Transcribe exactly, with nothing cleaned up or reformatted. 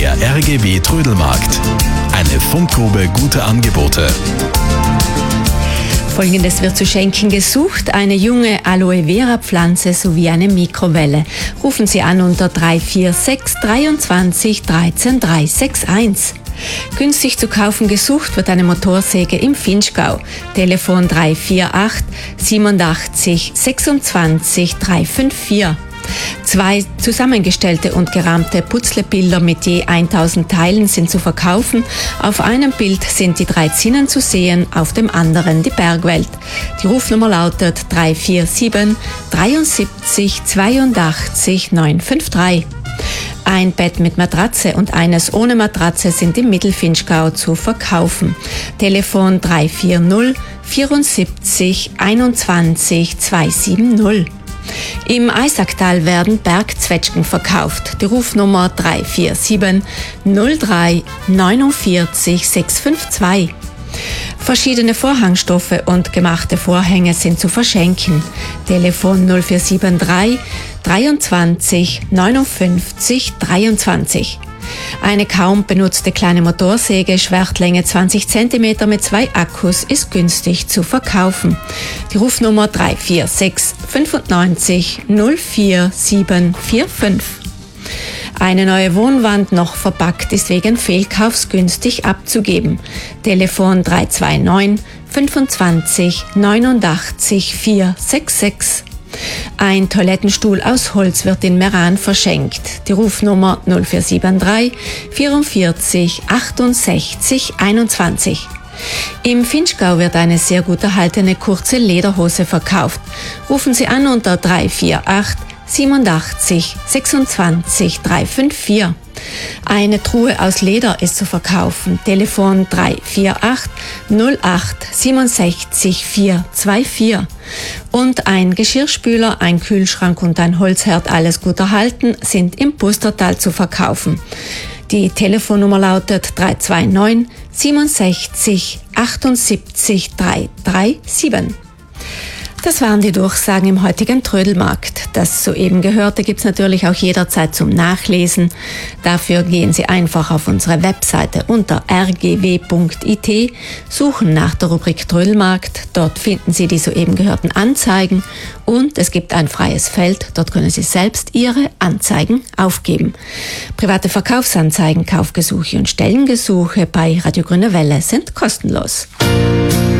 Der R G W Trödelmarkt. Eine Fundgrube guter Angebote. Folgendes wird zu schenken gesucht: eine junge Aloe Vera Pflanze sowie eine Mikrowelle. Rufen Sie an unter drei vier sechs, dreiundzwanzig, dreizehn, drei sechs eins. Günstig zu kaufen gesucht wird eine Motorsäge im Vinschgau. Telefon drei vier acht, siebenundachtzig, sechsundzwanzig, drei fünf vier. Zwei zusammengestellte und gerahmte Putzlebilder mit je tausend Teilen sind zu verkaufen. Auf einem Bild sind die drei Zinnen zu sehen, auf dem anderen die Bergwelt. Die Rufnummer lautet drei vier sieben, dreiundsiebzig, zweiundachtzig, neun fünf drei. Ein Bett mit Matratze und eines ohne Matratze sind im Mittelvinschgau zu verkaufen. Telefon drei vier null, vierundsiebzig, einundzwanzig, zweihundertsiebzig. Im Eisacktal werden Bergzwetschgen verkauft. Die Rufnummer drei vier sieben, null drei, neunundvierzig, sechs fünf zwei. Verschiedene Vorhangstoffe und gemachte Vorhänge sind zu verschenken. Telefon null vier sieben drei, dreiundzwanzig, neunundfünfzig, dreiundzwanzig. Eine kaum benutzte kleine Motorsäge, Schwertlänge zwanzig Zentimeter mit zwei Akkus, ist günstig zu verkaufen. Die Rufnummer drei vier sechs, fünfundneunzig, null vier sieben vier fünf. Eine neue Wohnwand, noch verpackt, ist wegen Fehlkaufs günstig abzugeben. Telefon drei zwei neun, fünfundzwanzig, neunundachtzig, vier sechs sechs. Ein Toilettenstuhl aus Holz wird in Meran verschenkt. Die Rufnummer null vier sieben drei, vierundvierzig, achtundsechzig, einundzwanzig. Im Vinschgau wird eine sehr gut erhaltene kurze Lederhose verkauft. Rufen Sie an unter drei vier acht, siebenundachtzig, sechsundzwanzig, drei fünf vier. Eine Truhe aus Leder ist zu verkaufen. Telefon drei vier acht, null acht, siebenundsechzig, vier zwei vier. Und ein Geschirrspüler, ein Kühlschrank und ein Holzherd, alles gut erhalten, sind im Pustertal zu verkaufen. Die Telefonnummer lautet drei zwei neun, siebenundsechzig, achtundsiebzig, drei drei sieben. Das waren die Durchsagen im heutigen Trödelmarkt. Das soeben Gehörte gibt es natürlich auch jederzeit zum Nachlesen. Dafür gehen Sie einfach auf unsere Webseite unter r g w punkt i t, suchen nach der Rubrik Trödelmarkt. Dort finden Sie die soeben gehörten Anzeigen und es gibt ein freies Feld. Dort können Sie selbst Ihre Anzeigen aufgeben. Private Verkaufsanzeigen, Kaufgesuche und Stellengesuche bei Radio Grüne Welle sind kostenlos.